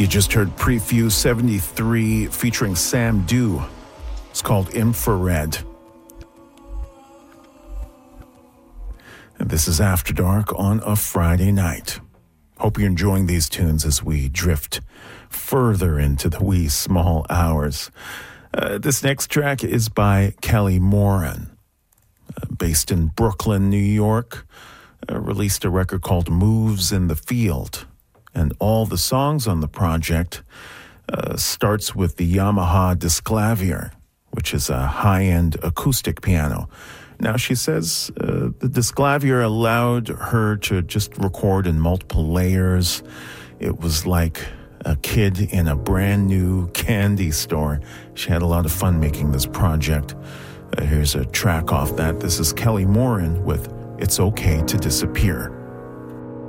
You just heard Prefuse 73 featuring Sam Dew. It's called Infrared. And this is After Dark on a Friday night. Hope you're enjoying these tunes as we drift further into the wee small hours. This next track is by Kelly Moran, based in Brooklyn, New York. Released a record called Moves in the Field. And all the songs on the project starts with the Yamaha Disclavier, which is a high-end acoustic piano. Now, she says the Disclavier allowed her to just record in multiple layers. It was like a kid in a brand new candy store. She had a lot of fun making this project. Here's a track off that. This is Kelly Moran with It's Okay to Disappear.